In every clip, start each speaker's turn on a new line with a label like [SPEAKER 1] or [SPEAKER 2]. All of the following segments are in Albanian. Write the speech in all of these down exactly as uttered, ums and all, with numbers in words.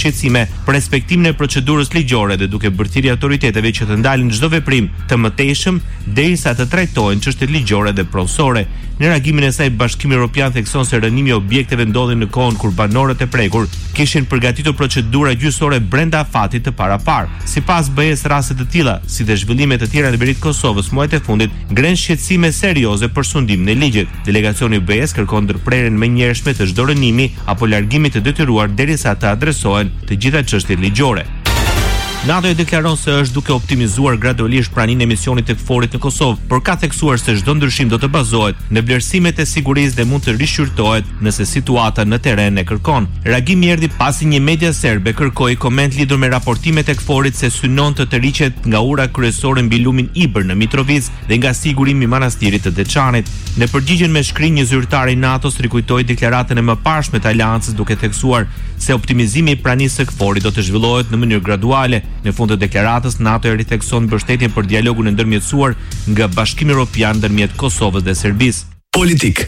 [SPEAKER 1] shqetësime për respektimin e procedurës ligjore dhe duke bërë thirrje autoriteteve që të ndalin çdo veprim të mëtejshëm derisa të trajtohen çështjet ligjore dhe provësore. Në reagimin e saj, Bashkimi Evropian thekson se rënimi i objekteve ndodhi në kohën kur banorët e prekur kishin përgatitur procedura gjyqësore brenda afatit të parapar. Sipas B E S, raste të tilla, si dhe zhvillimet të tjera në veri të Kosovës muajt e fundit, ngren shqetësime serioze për sundimin e ligjit. Delegacioni i B E S kërkon ndërprerjen menjëhershme të çdo rënimi apo largimit të detyruar derisa të adresohen të gjitha çështjet ligjore. NATO e deklaron se është duke optimizuar gradualisht praninë e misionit tek forit në Kosovë, por ka theksuar se çdo ndryshim do të bazohet në vlerësimet e sigurisë dhe mund të rishqyrtohet nëse situata në terren e kërkon. Reagimi erdhi pasi një media serbe kërkoi koment lidhur me raportimet e forit se synon të tërhiqet nga ura kryesore mbi lumin Ibër në Mitrovic dhe nga sigurimi i manastirit të Deçanit. Në përgjigjen me shkrim, një zyrtar i NATO-s rikujtoi deklaratën e mëparshme të aleancës duke theksuar se optimizimi i pranisë së forit do të zhvillohet në mënyrë graduale. Në fund të deklaratës, NATO e rithekson mbështetjen për dialogun e ndërmjetësuar nga Bashkimi Evropian ndërmjet Kosovës dhe Serbisë.
[SPEAKER 2] Politik.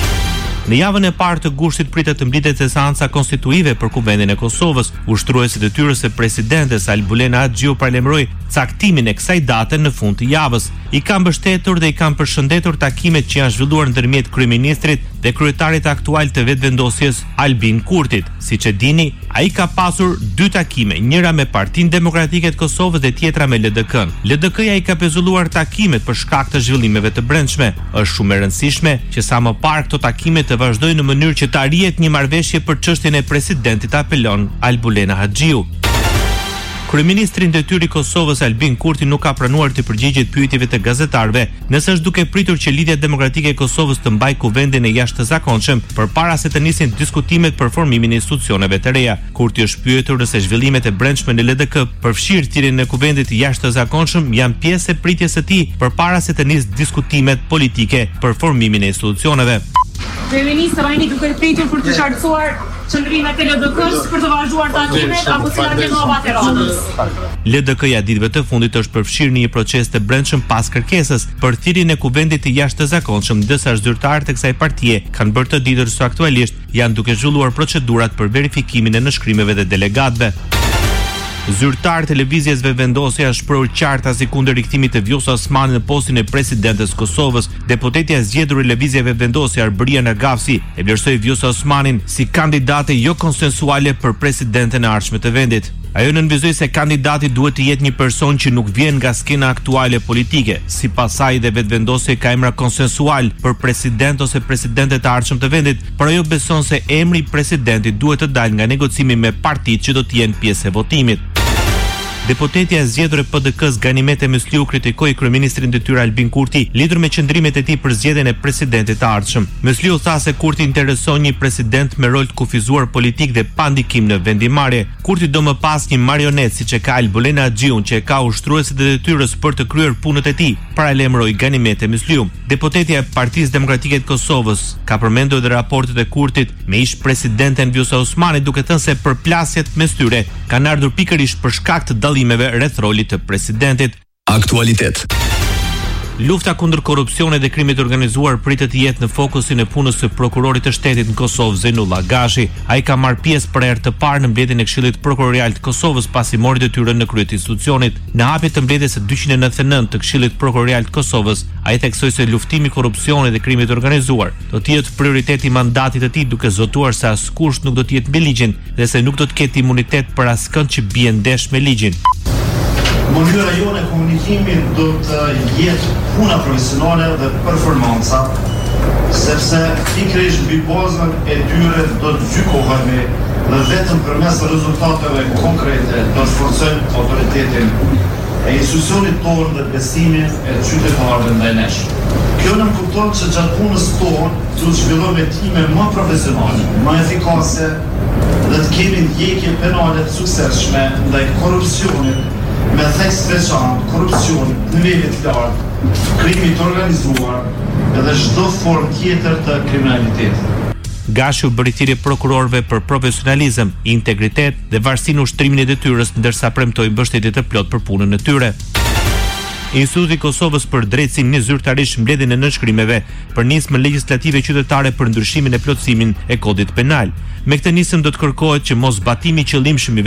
[SPEAKER 1] Në javën e parë të gushtit pritet të mblitet seanca konstituive për Kuvendin e Kosovës. Ushtruesi i detyrës së presidentes Albulena Haxhiu paralajmëroi caktimin e kësaj date në fund të javës. I ka mbështetur dhe i kanë përshëndetur takimet që janë zhvilluar ndërmjet kryeministrit dhe kryetarit aktual të vetëvendosjes Albin Kurtit. Siç e dini, ai ka pasur dy takime, njëra me Partinë Demokratike të Kosovës dhe tjetra me L D K-n. L D K-ja i ka pezulluar takimet për shkak të zhvillimeve të brendshme. Është shumë e rëndësishme që sa më parë këto takime të vazhdojnë në mënyrë që të arrihet një marrëveshje për çështjen e presidentit, apelon Albulena Haxhiu. Kryeministri i detyrë i Kosovës Albin Kurti nuk ka pranuar të përgjigjet pyetjeve të gazetarëve, nëse është duke pritur që Lidhja Demokratike e Kosovës të mbajë kuvendin e jashtëzakonshëm përpara se të nisin diskutimet për formimin e institucioneve të reja. Kurti është pyetur nëse zhvillimet e brendshme në L D K përfshirë thirrjen e kuvendit të jashtëzakonshëm janë pjesë e pritjes së tij përpara se të nisë diskutimet politike për formimin e institucioneve.
[SPEAKER 3] Kryeministri Rajni duke pritur për të qartësuar qëndrimet e L D K-s për të vazhduar takimet apo cilat janë novat e radhës.
[SPEAKER 1] L D K-ja ditëve të fundit është përfshirë në një proces të brendshëm pas kërkesës për thirrjen e kuvendit të jashtëzakonshëm, ndërsa zyrtarët e kësaj partie kanë bërë të ditur se aktualisht janë duke zhvilluar procedurat për verifikimin e nënshkrimeve dhe delegatëve. Zyrtar televizjes Vetëvendosja është shprehur qartësi kundër rikthimit të Vjosa Osmani në postin e presidentes Kosovës. Deputetja e zgjedhur e lëvizjes Vetëvendosja Arbëria Nagafsi e vlerësoi Vjosa Osmanin si kandidate jo konsensuale për presidenten e ardhshme të vendit. Ajo nënvizoi se kandidati duhet të jetë një person që nuk vjen nga skena aktuale politike. Sipas saj, dhe Vetëvendosja ka emra konsensual për president ose presidente të ardhshëm të vendit, por ajo beson se emri i presidentit duhet të dalë nga negocimi me partitë që do të jenë pjesë e votimit. Deputetja e zgjedhur e P D K-s Ganimete Mysliu kritikoi kryeministrin e detyrë Albin Kurti lidhur me qëndrimet e tij për zgjedhjen e presidentit të ardhshëm. Mysliu tha se Kurti intereson një president me rol të kufizuar politik dhe pa ndikim në vendimarrje. Kurti do më pas një marionet siç e ka Albulena Haxhiu që e ka ushtruesit e detyrës për të kryer punët e tij, paralajmëroi Ganimete Mysliu. Deputetja e Partisë Demokratike të Kosovës ka përmendur edhe raportet e Kurtit me ish presidenten Vjosa Osmani, duke thënë se përplasjet mes tyre kanë ardhur pikërisht për shkak të dallimeve rreth rolit të presidentit.
[SPEAKER 2] Aktualitet.
[SPEAKER 1] Lufta kundër korrupsionit dhe krimit të organizuar pritet të jetë në fokusin e punës së prokurorit të shtetit në Kosovë, Zejnullah Gashi. Ai ka marrë pjesë për herë të parë në mbledhjen e Këshillit Prokurorial të Kosovës pasi mori detyrën në krye të institucionit. Në hapje të mbledhjes së dyqind e nëntëdhjetë e nëntë të Këshillit Prokurorial të Kosovës, ai theksoi se luftimi korrupsionit dhe krimit të organizuar do të jetë prioriteti i mandatit të tij, duke zotuar se askush nuk do të jetë mbi ligjin dhe se nuk do të ketë imunitet për askënd që bie ndesh me ligjin.
[SPEAKER 4] Mënyra jone e komunikimit do të jetë puna profesionale dhe performanca, sepse pikërisht mbi bazën e tyre do të gjykohemi dhe vetëm përmes rezultateve konkrete do të forcojmë autoritetin e institucionit tonë dhe besimin e qytetarëve ndaj nesh. Kjo në më kupton që gjatë punës tonë do të zhvillojmë time më profesionale, më efikase dhe të kemi ndjekje penale të suksesshme ndaj korrupsionit me theks veçantë, korrupsion, nivelit të lartë, krimi të organizuar edhe çdo formë tjetër të kriminalitetit.
[SPEAKER 1] Gashi u bëri thirrje prokurorëve për profesionalizëm, integritet dhe varësinë në ushtrimin e detyrës, ndërsa premtoi mbështetje të plot për punën e tyre. Instituti i Kosovës për drejtësinë zyrtarisht mbledhjen e nënshkrimeve për nismën legjislative qytetare për ndryshimin e plotësimin e kodit penal. Me këtë nismë do të kërkohet që mos zbatimi i qëllimshëm i